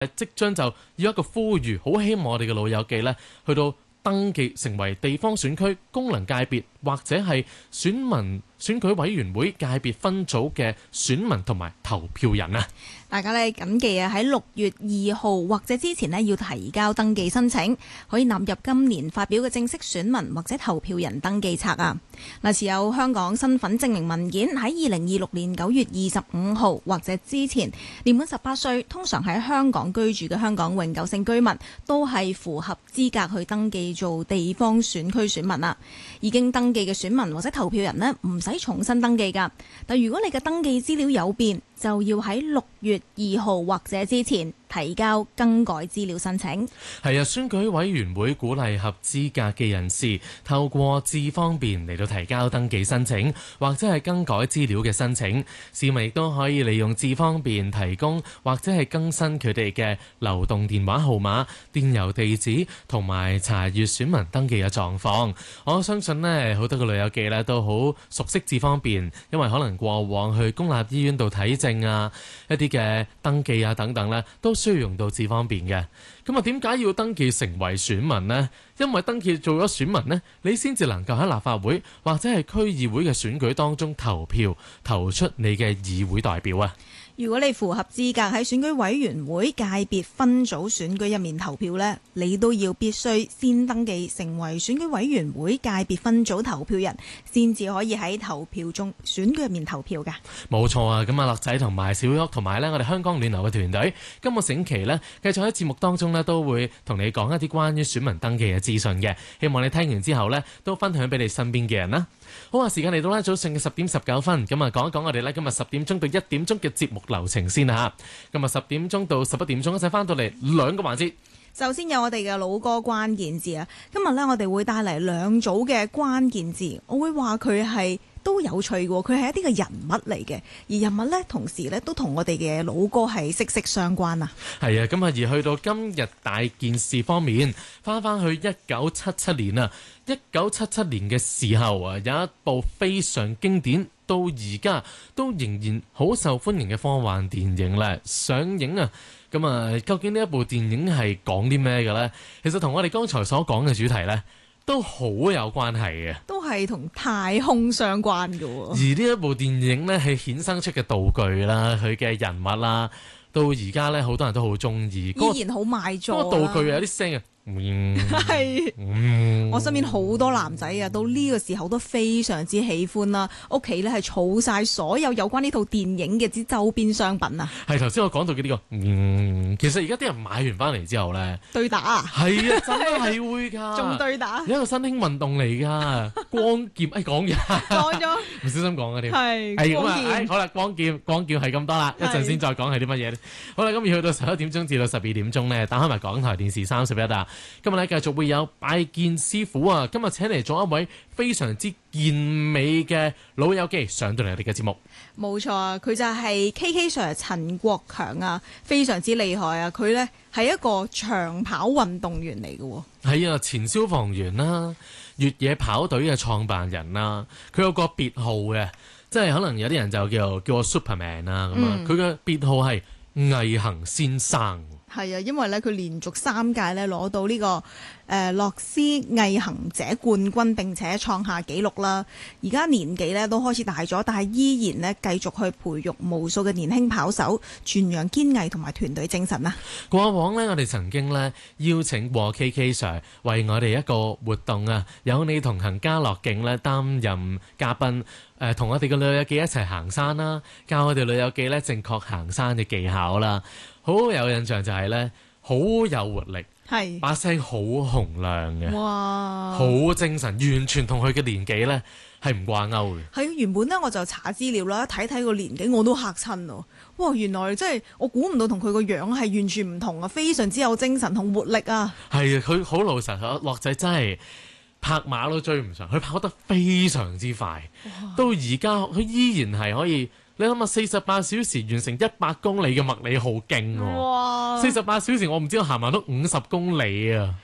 即將就要一個呼籲，好希望我哋嘅老友記呢去到登記成為地方選區功能界別或者係選民選舉委員會界別分組嘅選民同埋投票人啊！ 大家咧謹記啊，喺6月2號或者之前呢要提交登記申請，可以納入今年發表嘅正式選民或者投票人登記冊啊。嗱，持有香港身份證明文件喺2026年9月25號或者之前年滿18歲，通常喺香港居住嘅香港永久性居民，都係符合資格去登記做地方選區選民啊。已經登記嘅選民或者投票人呢，唔使重新登記㗎。但如果你嘅登記資料有變，就要喺6月2號或者之前提交更改資料申請。 係啊，選舉委員會鼓勵合資格嘅人士透過智方便嚟到提交登記申請，或者係更改資料嘅申請。市民亦都可以利用智方便提供或者係更新佢哋嘅流動電話號碼、電郵地址同埋查閱選民登記嘅狀況。我相信呢，好多嘅老友記呢都好熟悉智方便，因為可能過往去公立醫院度睇症啊，一啲嘅登記啊等等呢，都需要用到智方便嘅。咁啊，點解要登記成為選民呢？因為登記做咗選民呢，你先至能夠喺立法會或者係區議會嘅選舉當中投票，投出你嘅議會代表啊！ 如果你符合資格喺選舉委員會界別分組選舉入面投票呢，你都要必須先登記成為選舉委員會界別分組投票人，先至可以喺投票中選舉入面投票㗎。 冇錯啊！咁啊，樂仔同埋小玉同埋呢，我哋香港暖流嘅團隊，今個星期呢，繼續喺節目當中呢，都會同你講一啲關於選民登記嘅資訊嘅。希望你聽完之後呢，都分享俾你身邊嘅人啦。好啊，時間嚟到呢，早上嘅10點19分，咁啊講一講我哋呢，今日10點鐘到1點鐘嘅節目流程先啦。今日10點鐘到11點鐘一齊翻到嚟兩個環節。 首先有我哋嘅老歌關鍵字啊，今日呢，我哋會帶嚟2組嘅關鍵字，我會話佢係都有趣嘅，佢係一啲嘅人物嚟嘅，而人物呢，同時呢，都同我哋嘅老歌係息息相關啊。係啊，咁啊而去到今日大件事方面，翻去1977年啊，1977年嘅時候啊，有一部非常經典，到而家都仍然好受歡迎嘅科幻電影咧上映啊。咁啊，究竟呢一部電影係講啲咩嘅呢？其實同我哋剛才所講嘅主題呢，都好有關係嘅， 都係同太空相關嘅。 而呢一部電影呢，係衍生出嘅道具啦，佢嘅人物啦，到而家呢，好多人都好中意， 依然好賣座。 個道具有啲聲啊。 係，我身邊好多男仔啊，到呢個時候都非常之喜歡啦。屋企咧係儲晒所有有關呢套電影嘅啲周邊商品啊。係頭先我講到嘅呢個，其實而家啲人買完翻嚟之後咧，對打啊，係啊，真係會㗎，仲對打，有一個新興運動嚟㗎，光劍，講咗，唔小心講嗰啲，係咁啊，好啦，光劍係咁多啦，一陣先再講係啲乜嘢。好啦，咁而去到11點鐘至到12點鐘咧，打開埋港台電視31啊。今日咧繼續會有拜見師傅啊！今日請嚟咗一位非常之健美嘅老友記上到嚟我哋嘅節目。冇錯啊，佢就係 KK Sir 陳國強啊，非常之厲害啊！佢呢係一個長跑運動員嚟嘅。係啊，前消防員啦，越野跑隊嘅創辦人啦，佢有個別號嘅，即係可能有啲人就叫我 Superman 啊咁啊。佢嘅別號係毅行先生。係啊，因為咧佢連續3屆咧攞到呢個樂施毅行者冠軍，並且創下紀錄啦。而家年紀咧都開始大咗，但係依然咧繼續去培育無數嘅年輕跑手，傳揚堅毅同埋團隊精神啊！過往呢，我哋曾經咧邀請過 KK Sir 為我哋一個活動啊，有你同行家樂徑咧擔任嘉賓，同我哋嘅老友記一齊行山啦，教我哋老友記咧正確行山嘅技巧啦。好有印象就係咧，好有活力，係把聲好洪亮嘅，哇，好精神，完全同佢嘅年紀咧係唔掛鈎嘅。係原本咧我就查資料啦，睇睇個年紀我都嚇親咯。哇，原來即係我估唔到同佢個樣係完全唔同啊，非常之有精神同活力啊。係啊，佢好老實，樂仔真係拍馬都追唔上，佢跑得非常之快，到而家佢依然係可以。你諗下48小時完成100公里嘅麥理浩徑喎，48小時我唔知我行埋都50公里啊！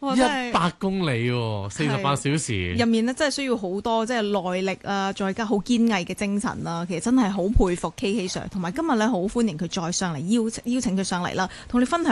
100公里喎，48小時。 入面呢真係需要好多即係耐力啊，再加好堅毅嘅精神啦。其實真係好佩服 KK Sir，同埋今日咧好歡迎佢再上嚟邀請佢上嚟啦，同你分享。